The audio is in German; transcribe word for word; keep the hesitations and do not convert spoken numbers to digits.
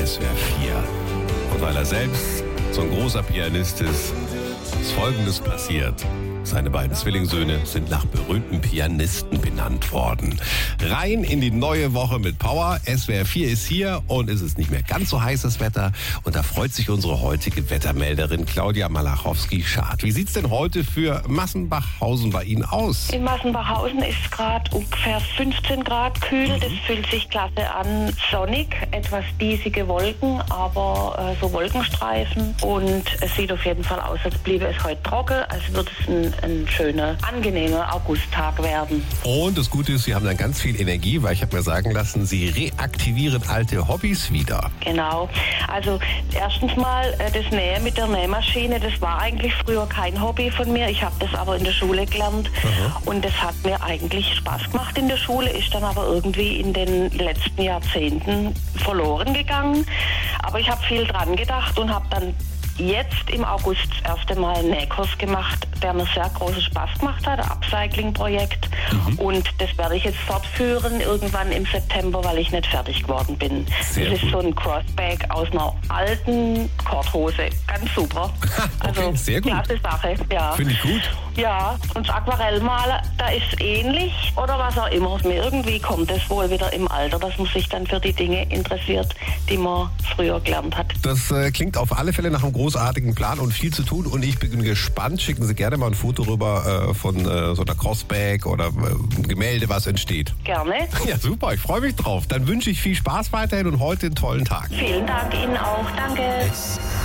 S W R vier. Und weil er selbst so ein großer Pianist ist, ist Folgendes passiert. Seine beiden Zwillingssöhne sind nach berühmten Pianisten benannt worden. Rein in die neue Woche mit Power. S W R vier ist hier und es ist nicht mehr ganz so heißes Wetter. Und da freut sich unsere heutige Wettermelderin Claudia Malachowski-Schad. Wie sieht's denn heute für Massenbachhausen bei Ihnen aus? In Massenbachhausen ist gerade ungefähr fünfzehn Grad kühl. Mhm. Das fühlt sich klasse an. Sonnig, etwas diesige Wolken, aber äh, so Wolkenstreifen. Und es sieht auf jeden Fall aus, als bliebe es heute trocken. Also wird es ein ein schöner, angenehmer Augusttag werden. Und das Gute ist, Sie haben dann ganz viel Energie, weil ich habe mir sagen lassen, Sie reaktivieren alte Hobbys wieder. Genau. Also erstens mal äh, das Nähen mit der Nähmaschine, das war eigentlich früher kein Hobby von mir. Ich habe das aber in der Schule gelernt. Aha. Und das hat mir eigentlich Spaß gemacht in der Schule, ist dann aber irgendwie in den letzten Jahrzehnten verloren gegangen. Aber ich habe viel dran gedacht und habe dann jetzt im August das erste Mal einen Nähkurs gemacht, der mir sehr großen Spaß gemacht hat, ein Upcycling-Projekt. Mhm. Und das werde ich jetzt fortführen, irgendwann im September, weil ich nicht fertig geworden bin. Sehr das ist gut. so ein Crossback aus einer alten Korthose. Ganz super. Okay, Also, sehr gut. klasse Sache, ja. Finde ich gut. Ja, und das Aquarellmalen, da ist ähnlich oder was auch immer. Mir irgendwie kommt es wohl wieder im Alter, dass man sich dann für die Dinge interessiert, die man früher gelernt hat. Das äh, klingt auf alle Fälle nach einem großartigen Plan und viel zu tun. Und ich bin gespannt. Schicken Sie gerne mal ein Foto rüber äh, von äh, so einer Crossback oder äh, ein Gemälde, was entsteht. Gerne. Ja, super. Ich freue mich drauf. Dann wünsche ich viel Spaß weiterhin und heute einen tollen Tag. Vielen Dank Ihnen auch. Danke.